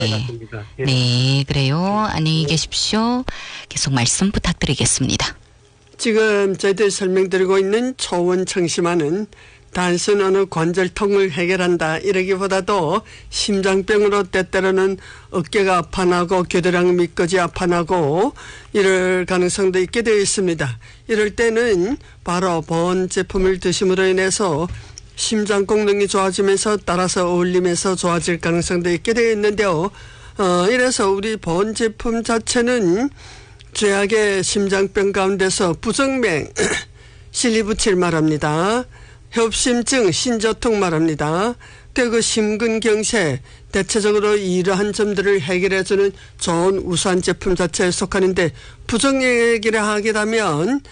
맞습니다. 예. 네, 그래요. 안녕히 계십시오. 계속 말씀 부탁드리겠습니다. 지금 저희들 설명드리고 있는 초원 청심환은 단순 어느 관절통을 해결한다 이러기보다도 심장병으로 때때로는 어깨가 아파나고 겨드랑이 밑까지 아파나고 이럴 가능성도 있게 되어 있습니다. 이럴 때는 바로 보온 제품을 드심으로 인해서 심장功能이 좋아지면서 따라서 어울리면서 좋아질 가능성도 있게 되어 있는데요. 이래서 우리 보온 제품 자체는 죄악의 심장병 가운데서 부정맥, 실리부칠 말합니다. 협심증, 신저통 말합니다. 그리고 심근경색, 대체적으로 이러한 점들을 해결해주는 좋은 우수한 제품 자체에 속하는데 부정맥이라 하게 되면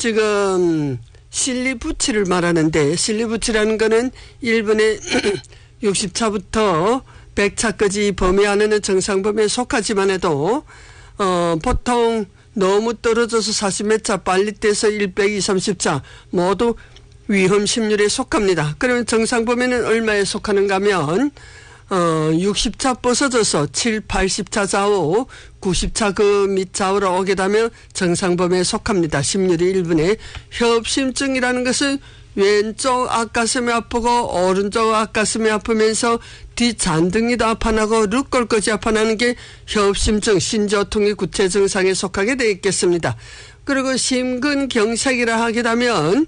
지금 실리부치를 말하는데 실리부치라는 거는 1분에 60차부터 100차까지 범위 안에는 정상 범위에 속하지만 해도 보통 너무 떨어져서 40몇 차 빨리 떼서 100, 30차 모두 위험 심률에 속합니다. 그러면 정상 범위는 얼마에 속하는가 하면 60차 벗어져서 7, 80차 좌우 90차 그 밑 좌우로 오게 되면 정상 범위에 속합니다. 심률이 1분에. 협심증이라는 것은 왼쪽 앞가슴이 아프고 오른쪽 앞가슴이 아프면서 뒷잔등이도 아파나고 룻골까지 아파나는 게 협심증, 신저통의 구체 증상에 속하게 되어 있겠습니다. 그리고 심근경색이라 하게 되면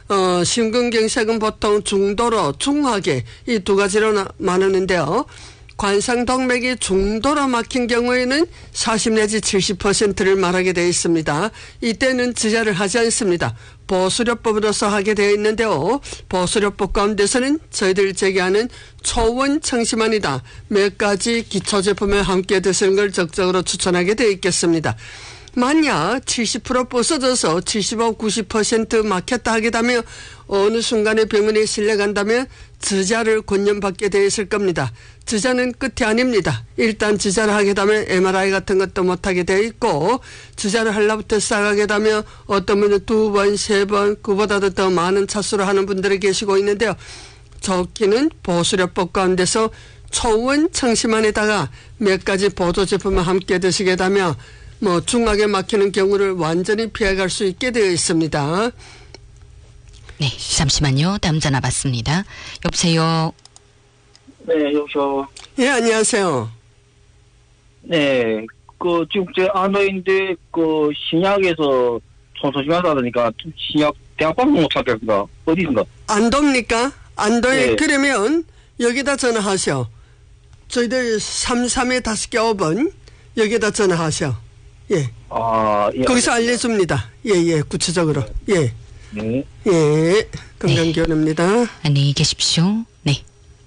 심근경색은 보통 중도로 중하게 이 두 가지로 나누는데요. 관상동맥이 중도로 막힌 경우에는 40 내지 70%를 말하게 되어 있습니다. 이때는 지자를 하지 않습니다. 보수료법으로서 하게 되어 있는데요. 보수료법 가운데서는 저희들 제기하는 초원 청심환이다. 몇 가지 기초제품을 함께 드시는 걸 적극적으로 추천하게 되어 있겠습니다. 만약 70% 부서져서 75, 90% 막혔다 하게 되면 어느 순간에 병원에 실려간다면 지자를 권유받게 되어 있을 겁니다. 지자는 끝이 아닙니다. 일단 지자를 하게 되면 MRI 같은 것도 못하게 되어 있고 지자를 하려부터 시작하게 되면 어떤 분은 2번, 3번 그보다도 더 많은 차수로 하는 분들이 계시고 있는데요. 좋기는 보수료법 가운데서 초원 청심환에다가 몇 가지 보조 제품을 함께 드시게 되면 중하게 막히는 경우를 완전히 피해갈 수 있게 되어 있습니다. 네, 잠시만요. 다음 전화 받습니다. 여보세요. 네, 여보세요. 예, 안녕하세요. 네, 지금 제 안도인데, 신약에서 청소심하다 보니까, 신약 대학방문 못 찾겠습니다. 어디인가? 안도입니까? 안도에 네. 그러면 여기다 전화하셔. 저희들 33에 5개 5번 여기다 전화하셔. 예. 예. 거기서 알려줍니다. 예, 구체적으로. 예. 네. 예. 건강기원입니다. 안녕히 계십시오. 네.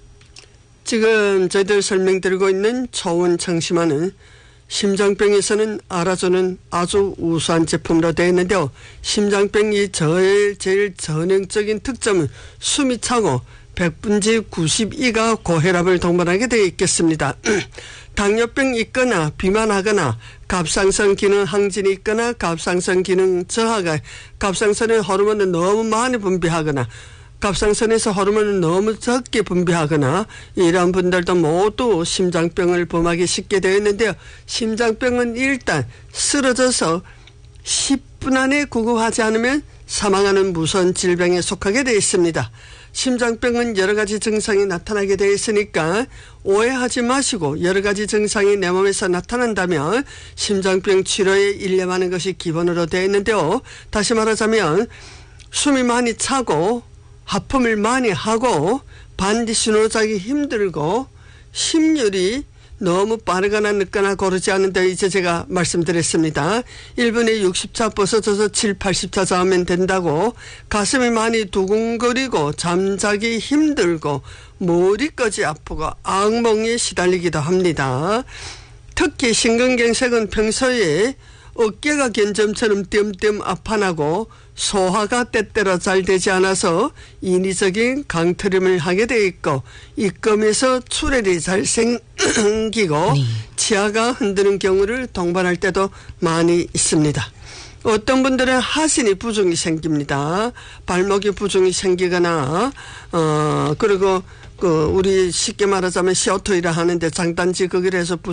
지금 저희들 설명드리고 있는 초원 청심환은 심장병에서는 알아주는 아주 우수한 제품으로 되어 있는데요. 심장병이 제일 전형적인 특점은 숨이 차고 100분지 92가 고혈압을 동반하게 되어 있겠습니다. 당뇨병이 있거나 비만하거나 갑상선 기능 항진이 있거나 갑상선 기능 저하가 갑상선의 호르몬을 너무 많이 분비하거나 갑상선에서 호르몬을 너무 적게 분비하거나 이런 분들도 모두 심장병을 범하기 쉽게 되어 있는데요. 심장병은 일단 쓰러져서 10분 안에 구급하지 않으면 사망하는 무서운 질병에 속하게 되어 있습니다. 심장병은 여러 가지 증상이 나타나게 되어 있으니까 오해하지 마시고 여러 가지 증상이 내 몸에서 나타난다면 심장병 치료에 일념하는 것이 기본으로 되어 있는데요. 다시 말하자면 숨이 많이 차고 하품을 많이 하고 반디 신호자기 힘들고 심율이 너무 빠르거나 늦거나 고르지 않은데 이제 제가 말씀드렸습니다. 1분에 60차 벗어져서 7, 80차 자면 된다고 가슴이 많이 두근거리고 잠자기 힘들고 머리까지 아프고 악몽에 시달리기도 합니다. 특히 심근경색은 평소에 어깨가 견점처럼 띄엄띄엄 아파나고 소화가 때때로 잘 되지 않아서 인위적인 강트림을 하게 되어 있고 입금에서 출혈이 잘 생기고 치아가 흔드는 경우를 동반할 때도 많이 있습니다. 어떤 분들은 하신이 부종이 생깁니다. 발목이 부종이 생기거나 그리고 우리 쉽게 말하자면 시어토이라 하는데 장단지 거기를 해서